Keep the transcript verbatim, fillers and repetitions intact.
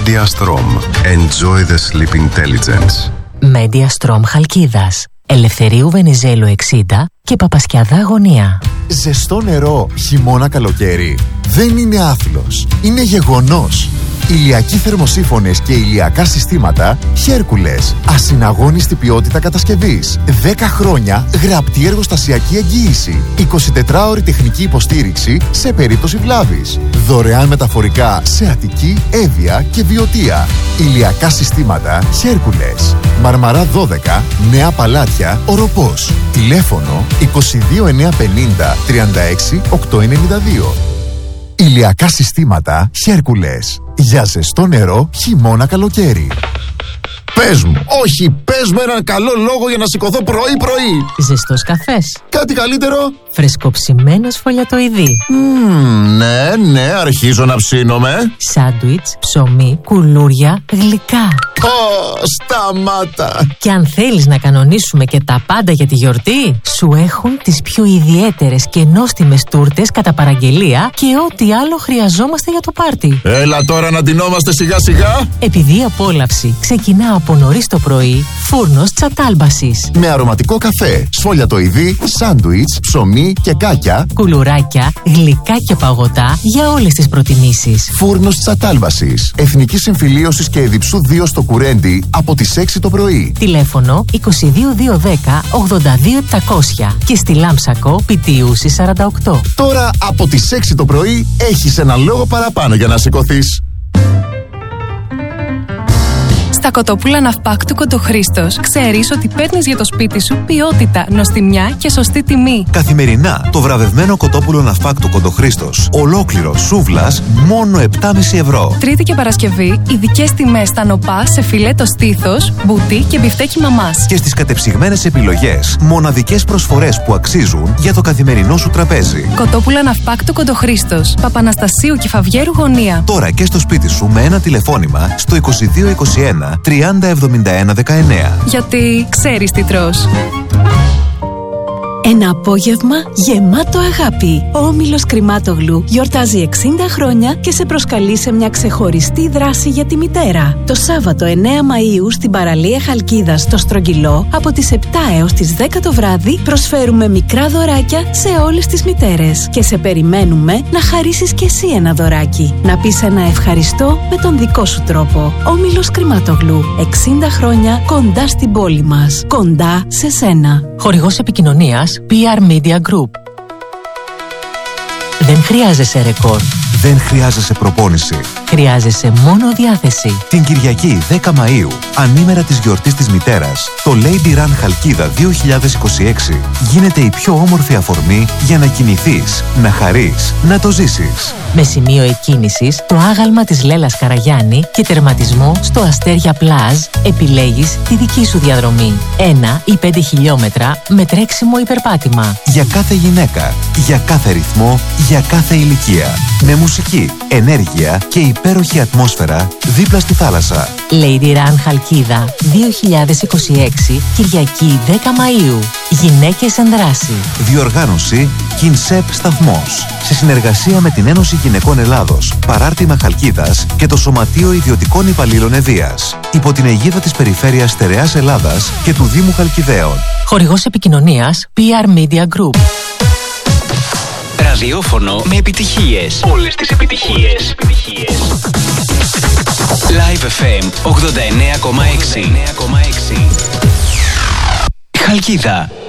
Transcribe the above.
Mediastrom. Enjoy the sleep intelligence. Mediastrom Χαλκίδας. Ελευθερίου Βενιζέλου εξήντα και Παπασκιαδά Γωνία. Ζεστό νερό, χειμώνα καλοκαίρι. Δεν είναι άθλος, είναι γεγονός. Ηλιακοί θερμοσύφωνες και ηλιακά συστήματα Χέρκουλες. Ασυναγώνιστη ποιότητα κατασκευής. δέκα χρόνια γραπτή εργοστασιακή εγγύηση. εικοσιτετράωρη τεχνική υποστήριξη σε περίπτωση βλάβης. Δωρεάν μεταφορικά σε Αττική, Εύβοια και Βιωτία. Ηλιακά συστήματα Χέρκουλες. Μαρμαρά δώδεκα, Νέα Παλάτια, Οροπός. Τηλέφωνο είκοσι δύο εννιακόσια πενήντα τριάντα έξι οκτακόσια ενενήντα δύο. Ηλιακά συστήματα Χέρκουλες. Για ζεστό νερό, χειμώνα καλοκαίρι. Πες μου, όχι, πες με έναν καλό λόγο για να σηκωθώ πρωί-πρωί. Ζεστός καφές. Κάτι καλύτερο. Φρεσκοψημένος φωλιατοειδή. Mm, ναι, ναι, αρχίζω να ψήνομαι. Σάντουιτς, ψωμί, κουλούρια, γλυκά. Ω, σταμάτα. Και αν θέλεις να κανονίσουμε και τα πάντα για τη γιορτή, σου έχουν τις πιο ιδιαίτερες και νόστιμες τούρτες κατά παραγγελία και ό,τι άλλο χρειαζόμαστε για το πάρτι. Έλα τώρα να ντυνόμαστε σιγά σιγά. Επειδή η απόλαυση ξεκινά από νωρίς το πρωί, φούρνος Τσατάλμπασης. Με αρωματικό καφέ, σφολιατοειδή, σάντουιτς, ψωμί και κάκια, κουλουράκια, γλυκά και παγωτά για όλες τις προτιμήσεις. Φούρνος Τσατάλμπασης. Εθνική Συμφιλίωσης και Εδιψού δύο στο Κουρέντι από τις έξι το πρωί. Τηλέφωνο είκοσι δύο διακόσια δέκα ογδόντα δύο επτακόσια και στη Λάμψακο Πιτιούση σαράντα οκτώ. Τώρα από τις έξι το πρωί έχεις ένα λόγο παραπάνω για να σηκωθείς. Στα κοτόπουλα Ναυπάκτου Κοντοχρήστος ξέρεις ότι παίρνεις για το σπίτι σου ποιότητα, νοστιμιά και σωστή τιμή. Καθημερινά το βραβευμένο κοτόπουλο Ναυπάκτου Κοντοχρήστος, ολόκληρο σούβλας, μόνο επτά κόμμα πέντε ευρώ. Τρίτη και Παρασκευή, ειδικές τιμές στα νοπά σε φιλέτο στήθος, μπουτί και μπιφτέκι μαμάς. Και στις κατεψυγμένες επιλογές, μοναδικές προσφορές που αξίζουν για το καθημερινό σου τραπέζι. Κοτόπουλα Ναυπάκτου Κοντοχρήστος, Παπαναστασίου και Φαβιέρου Γωνία. Τώρα και στο σπίτι σου με ένα τηλεφώνημα στο είκοσι δύο είκοσι ένα τριάντα εβδομήντα ένα δεκαεννέα. Γιατί ξέρεις τι τρως. Ένα απόγευμα γεμάτο αγάπη. Ο Όμιλος Κρημάτογλου γιορτάζει εξήντα χρόνια και σε προσκαλεί σε μια ξεχωριστή δράση για τη μητέρα. Το Σάββατο εννέα Μαΐου στην παραλία Χαλκίδας στο Στρογγυλό από τις επτά έως τις δέκα το βράδυ προσφέρουμε μικρά δωράκια σε όλες τις μητέρες και σε περιμένουμε να χαρίσεις κι εσύ ένα δωράκι. Να πεις ένα ευχαριστώ με τον δικό σου τρόπο. Όμιλος Κρημάτογλου. εξήντα χρόνια κοντά στην πόλη μας. Κοντά σε σένα. Χορηγός επικοινωνίας πι αρ Media Group. Δεν χρειάζεσαι ρεκόρ. Δεν χρειάζεσαι προπόνηση. Χρειάζεσαι μόνο διάθεση. Την Κυριακή δέκα Μαΐου, ανήμερα της γιορτής της μητέρας, το Lady Run Χαλκίδα δύο χιλιάδες είκοσι έξι γίνεται η πιο όμορφη αφορμή για να κινηθείς, να χαρείς, να το ζήσεις. Με σημείο εκκίνησης το άγαλμα της Λέλας Καραγιάννη και τερματισμό στο Αστέρια Πλάζ, επιλέγεις τη δική σου διαδρομή. Ένα ή πέντε χιλιόμετρα με τρέξιμο ή περπάτημα. Για κάθε γυναίκα, για κάθε ρυθμό, για κάθε ηλικία. Με μουσική, ενέργεια και υπέροχη ατμόσφαιρα δίπλα στη θάλασσα. Lady Run Χαλκίδα δύο χιλιάδες είκοσι έξι, Κυριακή δέκα Μαΐου. Γυναίκες εν δράση. Διοργάνωση Κινσέπ Σταθμός. Σε συνεργασία με την Ένωση Γυναικών Ελλάδος, Παράρτημα Χαλκίδας και το Σωματείο Ιδιωτικών Υπαλλήλων Εδείας. Υπό την αιγίδα της Περιφέρειας Στερεάς Ελλάδας και του Δήμου Χαλκιδαίων. Χορηγός επικοινωνίας πι αρ Media Group. Ραδιόφωνο με επιτυχίες. Όλες τις επιτυχίες. Live εφ εμ ογδόντα εννέα κόμμα έξι. Χαλκίδα.